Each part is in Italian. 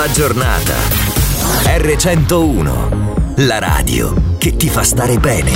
La giornata. R101, la radio che ti fa stare bene.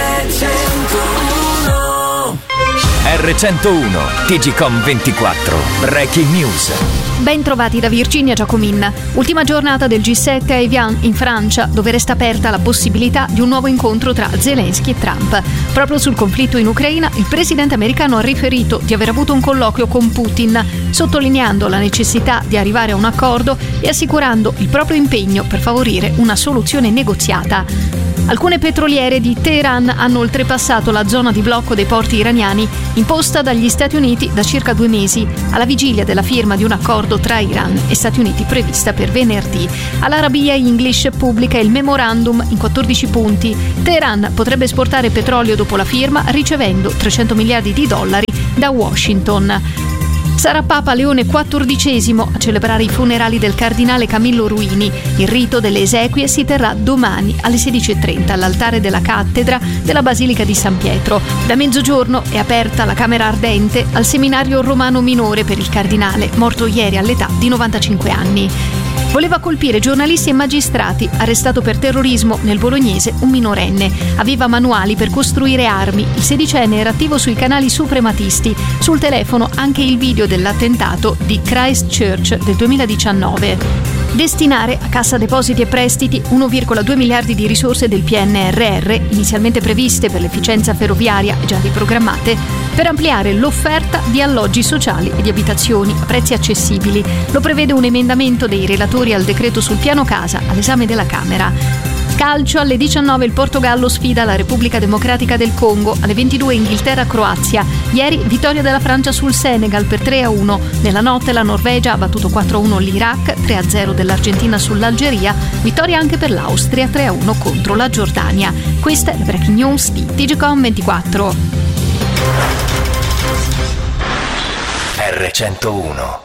R101, TGcom 24, Breaking News. Ben trovati da Virginia Giacomin. Ultima giornata del G7 a Evian in Francia, dove resta aperta la possibilità di un nuovo incontro tra Zelensky e Trump. Proprio sul conflitto in Ucraina, il presidente americano ha riferito di aver avuto un colloquio con Putin, sottolineando la necessità di arrivare a un accordo e assicurando il proprio impegno per favorire una soluzione negoziata. Alcune petroliere di Teheran hanno oltrepassato la zona di blocco dei porti iraniani imposta dagli Stati Uniti da circa 2 mesi, alla vigilia della firma di un accordo tra Iran e Stati Uniti prevista per venerdì. Al-Arabiya English pubblica il memorandum in 14 punti. Teheran potrebbe esportare petrolio dopo la firma, ricevendo $300 miliardi da Washington. Sarà Papa Leone XIV a celebrare i funerali del cardinale Camillo Ruini. Il rito delle esequie si terrà domani alle 16:30 all'altare della cattedra della Basilica di San Pietro. Da mezzogiorno è aperta la Camera Ardente al seminario romano minore per il cardinale, morto ieri all'età di 95 anni. Voleva colpire giornalisti e magistrati, arrestato per terrorismo nel bolognese un minorenne. Aveva manuali per costruire armi. Il 16enne era attivo sui canali suprematisti. Sul telefono anche il video dell'attentato di Christchurch del 2019. Destinare a Cassa Depositi e Prestiti 1,2 miliardi di risorse del PNRR, inizialmente previste per l'efficienza ferroviaria e già riprogrammate, per ampliare l'offerta di alloggi sociali e di abitazioni a prezzi accessibili. Lo prevede un emendamento dei relatori al decreto sul piano casa all'esame della Camera. Calcio, alle 19 il Portogallo sfida la Repubblica Democratica del Congo, alle 22 Inghilterra-Croazia. Ieri vittoria della Francia sul Senegal per 3-1. Nella notte la Norvegia ha battuto 4-1 l'Iraq, 3-0 dell'Argentina sull'Algeria, vittoria anche per l'Austria 3-1 contro la Giordania. Questa è la Breaking News di TGcom 24. R101.